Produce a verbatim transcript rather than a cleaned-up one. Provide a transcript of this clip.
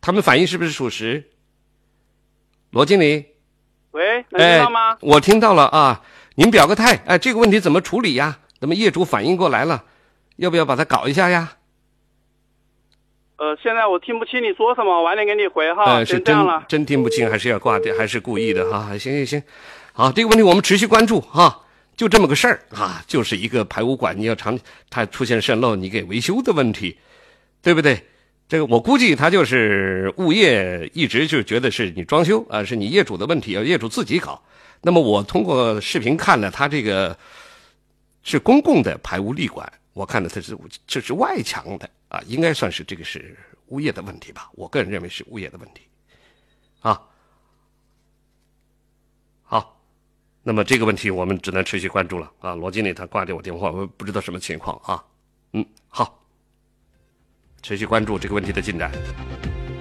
他们反映是不是属实？罗经理， 喂，能听到吗？ 哎，我听到了啊，您表个态，哎，这个问题怎么处理呀？那么业主反映过来了，要不要把它搞一下呀？ 呃，现在我听不清你说什么，晚点给你回哈。 呃，是真先这样了， 真听不清，还是要挂掉，还是故意的哈？行行行，好，这个问题我们持续关注哈。就这么个事儿啊，就是一个排污管，你要长它出现渗漏，你给维修的问题，对不对？这个我估计他就是物业一直就觉得是你装修啊，是你业主的问题，要业主自己搞。那么我通过视频看了，他这个是公共的排污立管，我看的它是这是外墙的啊，应该算是这个是物业的问题吧？我个人认为是物业的问题啊。好。那么这个问题我们只能持续关注了啊！罗经理他挂掉我电话，我不知道什么情况啊。嗯，好，持续关注这个问题的进展。